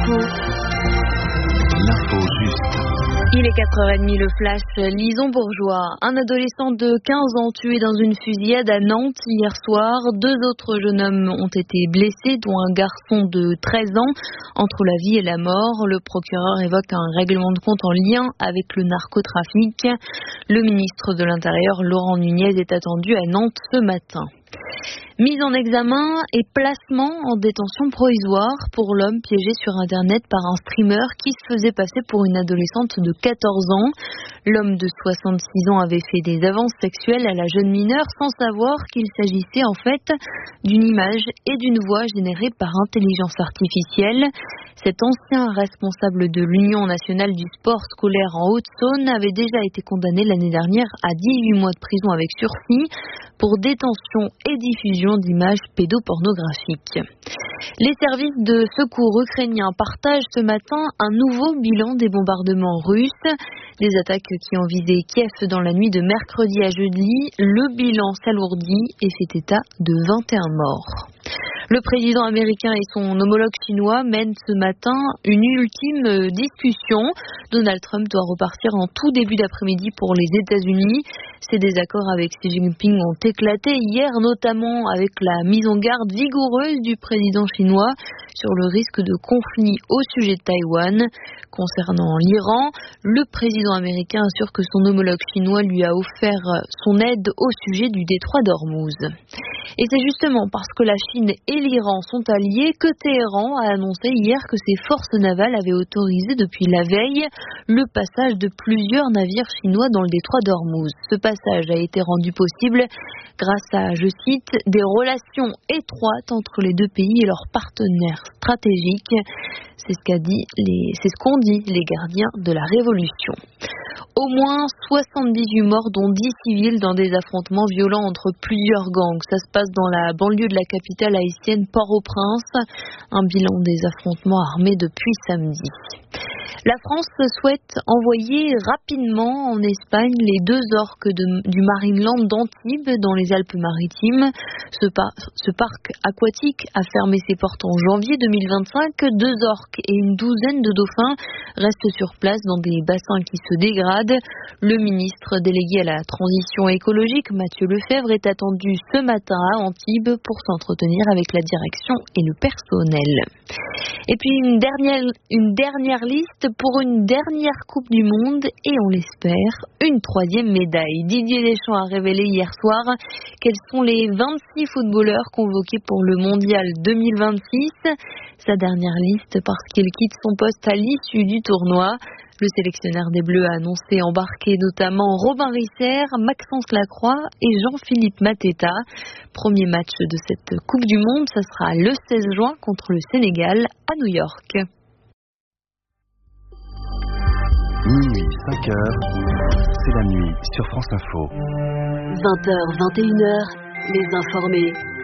L'info juste. Il est 4h30, le flash. Lison Bourgeois, un adolescent de 15 ans tué dans une fusillade à Nantes hier soir. 2 autres jeunes hommes ont été blessés, dont un garçon de 13 ans. Entre la vie et la mort, le procureur évoque un règlement de compte en lien avec le narcotrafic. Le ministre de l'Intérieur, Laurent Nunez, est attendu à Nantes ce matin. Mise en examen et placement en détention provisoire pour l'homme piégé sur Internet par un streamer qui se faisait passer pour une adolescente de 14 ans. L'homme de 66 ans avait fait des avances sexuelles à la jeune mineure sans savoir qu'il s'agissait en fait d'une image et d'une voix générées par intelligence artificielle. Cet ancien responsable de l'Union nationale du sport scolaire en Haute-Saône avait déjà été condamné l'année dernière à 18 mois de prison avec sursis pour détention et diffusion d'images pédopornographiques. Les services de secours ukrainiens partagent ce matin un nouveau bilan des bombardements russes. Des attaques qui ont visé Kiev dans la nuit de mercredi à jeudi. Le bilan s'alourdit et fait état de 21 morts. Le président américain et son homologue chinois mènent ce matin une ultime discussion. Donald Trump doit repartir en tout début d'après-midi pour les États-Unis. Ces désaccords avec Xi Jinping ont éclaté hier, notamment avec la mise en garde vigoureuse du président chinois sur le risque de conflit au sujet de Taïwan. Concernant l'Iran, le président américain assure que son homologue chinois lui a offert son aide au sujet du détroit d'Ormuz. Et c'est justement parce que la Chine et l'Iran sont alliés que Téhéran a annoncé hier que ses forces navales avaient autorisé depuis la veille le passage de plusieurs navires chinois dans le détroit d'Ormuz. Ce passage a été rendu possible grâce à, je cite, des relations étroites entre les deux pays et leurs partenaires stratégiques. C'est ce qu'ont dit les gardiens de la Révolution. Au moins 78 morts, dont 10 civils, dans des affrontements violents entre plusieurs gangs. Ça se passe dans la banlieue de la capitale haïtienne, Port-au-Prince. Un bilan des affrontements armés depuis samedi. La France souhaite envoyer rapidement en Espagne les 2 orques du Marineland d'Antibes dans les Alpes-Maritimes. Ce parc aquatique a fermé ses portes en janvier 2025. 2 orques et une douzaine de dauphins restent sur place dans des bassins qui se dégradent. Le ministre délégué à la transition écologique, Mathieu Lefebvre, est attendu ce matin à Antibes pour s'entretenir avec la direction et le personnel. Et puis une dernière liste pour une dernière Coupe du Monde et on l'espère, une 3e médaille. Didier Deschamps a révélé hier soir quels sont les 26 footballeurs convoqués pour le Mondial 2026. Sa dernière liste parce qu'il quitte son poste à l'issue du tournoi. Le sélectionneur des Bleus a annoncé embarquer notamment Robin Risser, Maxence Lacroix et Jean-Philippe Mateta. Premier match de cette Coupe du Monde, ça sera le 16 juin contre le Sénégal à New York. Minuit, 5h, c'est la nuit sur France Info. 20h, 21h, les informés.